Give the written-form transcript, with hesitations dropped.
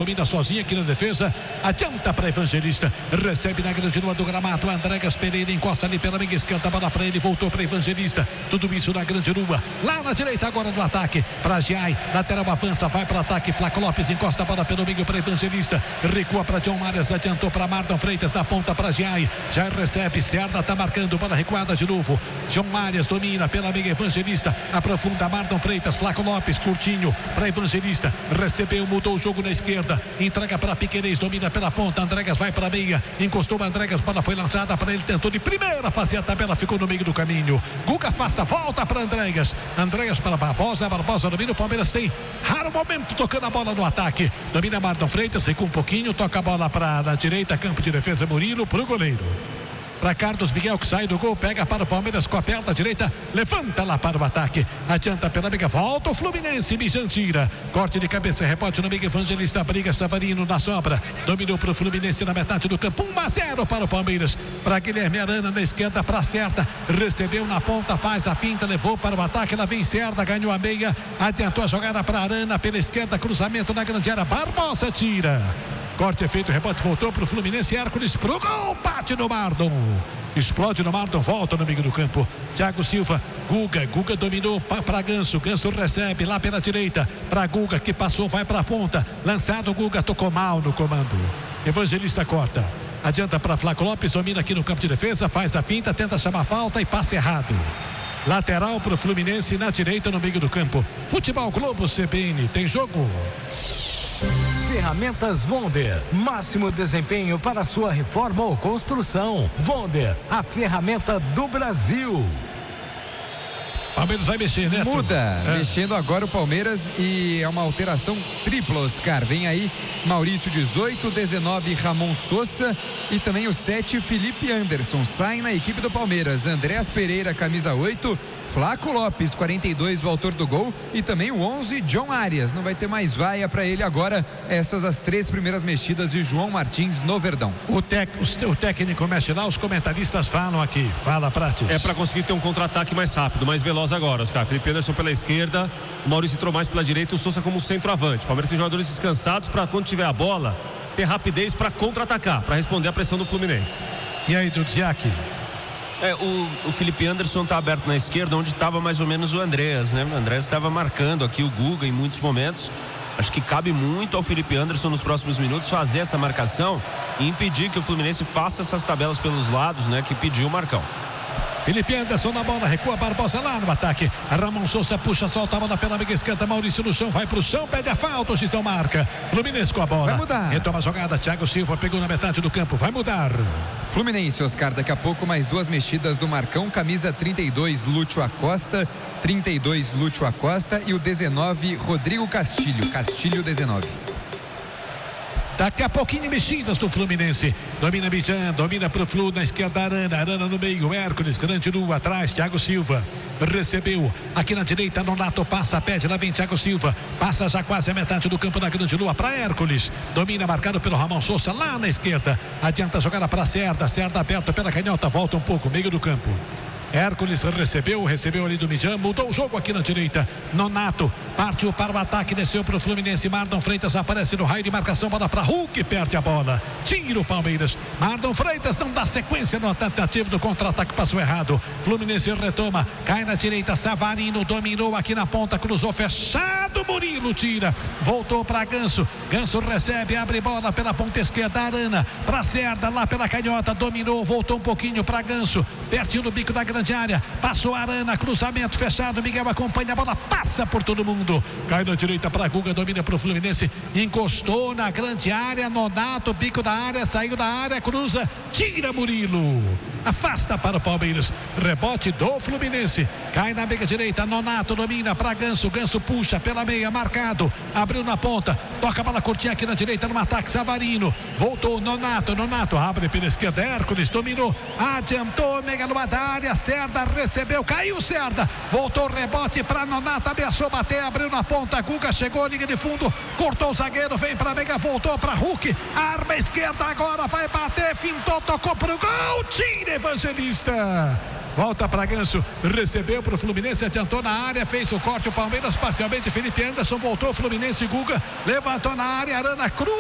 domina sozinha aqui na defesa, adianta para Evangelista, recebe na grande lua do gramado, Andréas Pereira encosta ali pela meia esquerda, bola para ele, voltou para Evangelista, tudo isso na grande lua, lá na direita agora do ataque, para Giai, lateral avança, vai para o ataque, Flaco Lopes encosta a bola pelo meio para Evangelista, recua para John Marias, adiantou para Marlon Freitas, na ponta para Giai, já recebe, Cerda tá marcando, bola recuada de novo, John Marias domina pela meia, Evangelista, aprofunda Marlon Freitas, Flaco Lopes, curtinho para Evangelista, recebeu, mudou o jogo na esquerda, entrega para Piquerez, domina pela ponta, Andréas vai para a meia, encostou Andréas, bola foi lançada para ele, tentou de primeira fazer a tabela, ficou no meio do caminho, Guga afasta, volta para Andréas para Barbosa domina, o Palmeiras tem raro momento tocando a bola no ataque, domina Marlon Freitas, recua um pouquinho, toca a bola para a direita, campo de defesa, Murilo para o goleiro. Para Carlos Miguel que sai do gol, pega para o Palmeiras com a perna direita, levanta lá para o ataque, adianta pela amiga, volta o Fluminense, Mijan tira, corte de cabeça, rebote no amigo Evangelista, briga Savarino na sobra, dominou para o Fluminense na metade do campo, 1-0 para o Palmeiras, para Guilherme Arana na esquerda, para Cerda, recebeu na ponta, faz a finta, levou para o ataque, ela vem Cerda, ganhou a meia, adiantou a jogada para Arana, pela esquerda, cruzamento na grande área, Barbosa tira. Corte é feito, rebote voltou para o Fluminense, Hércules pro gol, bate no Mardon, explode no Mardon, volta no meio do campo, Thiago Silva, Guga dominou para Ganso recebe lá pela direita, para Guga que passou, vai para a ponta, lançado, Guga tocou mal no comando, Evangelista corta, adianta para Flaco Lopes, domina aqui no campo de defesa, faz a finta, tenta chamar falta e passe errado. Lateral para o Fluminense na direita no meio do campo. Futebol Globo CBN, tem jogo. Ferramentas Wonder, máximo desempenho para sua reforma ou construção. Wonder, a ferramenta do Brasil. Palmeiras vai mexer, né? Muda, mexendo agora o Palmeiras e é uma alteração tripla, Oscar. Vem aí Maurício 18, 19 Ramon Sousa e também o 7 Felipe Anderson. Saem na equipe do Palmeiras, Andréas Pereira, camisa 8, Flaco Lopes, 42, o autor do gol, e também o 11, John Arias. Não vai ter mais vaia para ele agora. Essas as 3 primeiras mexidas de João Martins no Verdão. O técnico mexe lá, os comentaristas falam aqui. Fala, Prates. É para conseguir ter um contra-ataque mais rápido, mais veloz agora, Oscar. Felipe Anderson pela esquerda, o Maurício entrou mais pela direita, o Sousa como centroavante. O Palmeiras tem jogadores descansados para quando tiver a bola, ter rapidez para contra-atacar, para responder à pressão do Fluminense. E aí, Dudziak? O Felipe Anderson está aberto na esquerda, onde estava mais ou menos o Andréas, né? O Andréas estava marcando aqui o Guga em muitos momentos. Acho que cabe muito ao Felipe Anderson nos próximos minutos fazer essa marcação e impedir que o Fluminense faça essas tabelas pelos lados, né? Que pediu o Marcão. Felipe Anderson na bola, recua Barbosa lá no ataque. Ramon Sousa puxa, solta a bola pela amiga esquerda. Maurício no chão, vai pro chão, pede a falta. O Gistão marca. Fluminense com a bola. Vai mudar. Retoma a jogada. Thiago Silva pegou na metade do campo. Vai mudar. Fluminense, Oscar, daqui a pouco mais 2 mexidas do Marcão. Camisa 32, Lúcio Acosta. 32, Lúcio Acosta. E o 19, Rodrigo Castilho. Castilho 19. Daqui a pouquinho mexidas do Fluminense. Domina Mijan, domina pro Flu na esquerda, Arana no meio, Hércules, grande lua atrás, Thiago Silva. Recebeu aqui na direita, Nonato passa, pede, lá vem Thiago Silva. Passa já quase a metade do campo da grande lua para Hércules. Domina marcado pelo Ramon Sousa lá na esquerda. Adianta a jogada para Cerda aberto pela canhota, volta um pouco, meio do campo. Hércules recebeu ali do Mijan, mudou o jogo aqui na direita. Nonato partiu para o ataque, desceu para o Fluminense. Marlon Freitas aparece no raio de marcação, bola para Hulk, perde a bola. Tira o Palmeiras. Marlon Freitas não dá sequência na tentativa do contra-ataque, passou errado. Fluminense retoma, cai na direita. Savarino dominou aqui na ponta, cruzou fechado. Murilo tira, voltou para Ganso. Ganso recebe, abre bola pela ponta esquerda. Arana para Cerda, lá pela canhota, dominou, voltou um pouquinho para Ganso, pertinho do bico da grande área, passou Arana, cruzamento fechado, Miguel acompanha a bola, passa por todo mundo, cai na direita para Guga, domina para o Fluminense, encostou na grande área, Nonato, bico da área, saiu da área, cruza, tira Murilo, afasta para o Palmeiras, rebote do Fluminense, cai na meia direita, Nonato domina para Ganso, Ganso puxa pela meia, marcado, abriu na ponta, toca a bola curtinha aqui na direita, no ataque, Savarino, voltou Nonato abre pela esquerda, Hércules dominou, adiantou, mega numa da área, Cerda recebeu, caiu Cerda, voltou rebote para Nonato, ameaçou bater, abriu na ponta, Guga chegou, liga de fundo, cortou o zagueiro, vem para mega, voltou para Hulk, arma esquerda agora, vai bater, fintou, tocou pro gol, tira Evangelista. Volta para Ganso, recebeu para o Fluminense, adiantou na área, fez o corte, o Palmeiras parcialmente, Felipe Anderson voltou, Fluminense, Guga levantou na área, Arana Cruz.